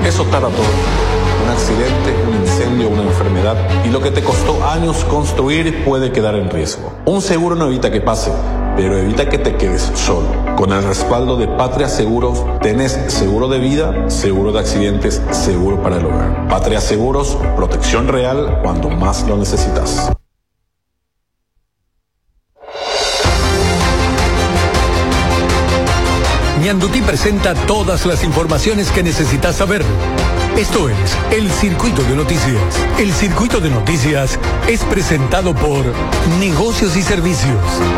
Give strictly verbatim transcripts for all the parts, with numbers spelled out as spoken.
Eso tarda todo. Un accidente, un incendio, una enfermedad, y lo que te costó años construir puede quedar en riesgo. Un seguro no evita que pase, pero evita que te quedes solo. Con el respaldo de Patria Seguros, tenés seguro de vida, seguro de accidentes, seguro para el hogar. Patria Seguros, protección real cuando más lo necesitas. Ñandutí presenta todas las informaciones que necesitas saber. Esto es El Circuito de Noticias. El Circuito de Noticias es presentado por Negocios y Servicios.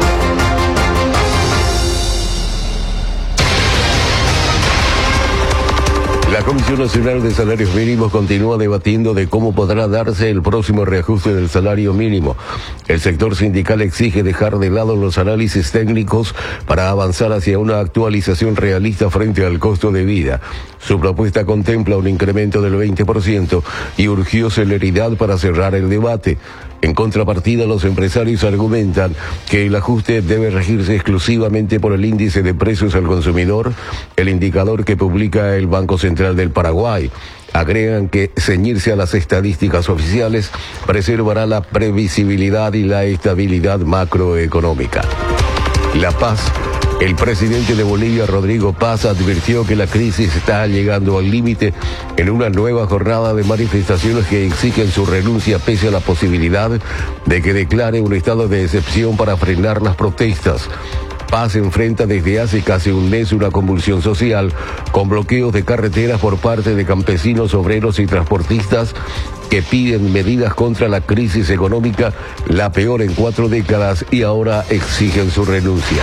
La Comisión Nacional de Salarios Mínimos continúa debatiendo de cómo podrá darse el próximo reajuste del salario mínimo. El sector sindical exige dejar de lado los análisis técnicos para avanzar hacia una actualización realista frente al costo de vida. Su propuesta contempla un incremento del veinte por ciento y urgió celeridad para cerrar el debate. En contrapartida, los empresarios argumentan que el ajuste debe regirse exclusivamente por el índice de precios al consumidor, el indicador que publica el Banco Central del Paraguay. Agregan que ceñirse a las estadísticas oficiales preservará la previsibilidad y la estabilidad macroeconómica. La Paz. El presidente de Bolivia, Rodrigo Paz, advirtió que la crisis está llegando al límite en una nueva jornada de manifestaciones que exigen su renuncia pese a la posibilidad de que declare un estado de excepción para frenar las protestas. Paz enfrenta desde hace casi un mes una convulsión social con bloqueos de carreteras por parte de campesinos, obreros y transportistas que piden medidas contra la crisis económica, la peor en cuatro décadas, y ahora exigen su renuncia.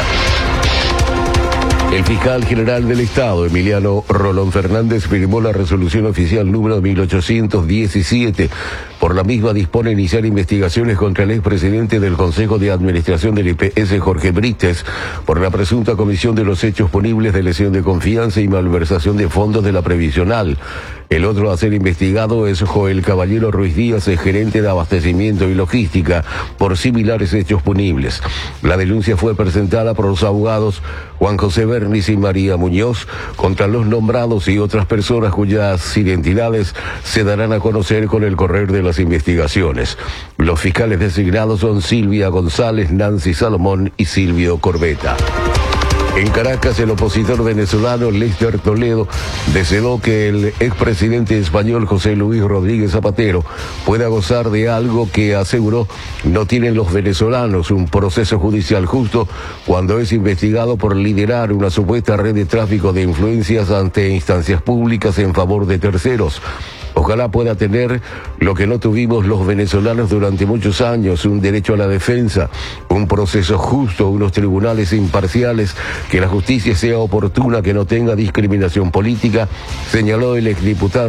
El fiscal general del Estado, Emiliano Rolón Fernández, firmó la resolución oficial número mil ochocientos diecisiete. Por la misma dispone iniciar investigaciones contra el expresidente del Consejo de Administración del I P S, Jorge Brites, por la presunta comisión de los hechos punibles de lesión de confianza y malversación de fondos de la previsional. El otro a ser investigado es Joel Caballero Ruiz Díaz, gerente de abastecimiento y logística, por similares hechos punibles. La denuncia fue presentada por los abogados Juan José Bernis y María Muñoz contra los nombrados y otras personas cuyas identidades se darán a conocer con el correr de las investigaciones. Los fiscales designados son Silvia González, Nancy Salomón y Silvio Corbeta. En Caracas, el opositor venezolano Lester Toledo deseó que el expresidente español José Luis Rodríguez Zapatero pueda gozar de algo que, aseguró, no tienen los venezolanos: un proceso judicial justo cuando es investigado por liderar una supuesta red de tráfico de influencias ante instancias públicas en favor de terceros. Ojalá pueda tener lo que no tuvimos los venezolanos durante muchos años: un derecho a la defensa, un proceso justo, unos tribunales imparciales, que la justicia sea oportuna, que no tenga discriminación política, señaló el exdiputado